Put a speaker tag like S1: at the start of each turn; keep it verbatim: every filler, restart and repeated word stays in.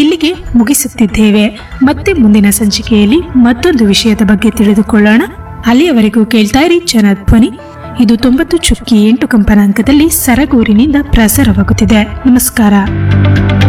S1: ಇಲ್ಲಿಗೆ ಮುಗಿಸುತ್ತಿದ್ದೇವೆ. ಮತ್ತೆ ಮುಂದಿನ ಸಂಚಿಕೆಯಲ್ಲಿ ಮತ್ತೊಂದು ವಿಷಯದ ಬಗ್ಗೆ ತಿಳಿದುಕೊಳ್ಳೋಣ. ಅಲ್ಲಿಯವರೆಗೂ ಕೇಳ್ತಾ ಇರಿ ಜನಧ್ವನಿ. ಇದು ತೊಂಬತ್ತು ಚುಕ್ಕಿ ಎಂಟು ಕಂಪನಾಂಕದಲ್ಲಿ ಸರಗೂರಿನಿಂದ ಪ್ರಸಾರವಾಗುತ್ತಿದೆ. ನಮಸ್ಕಾರ.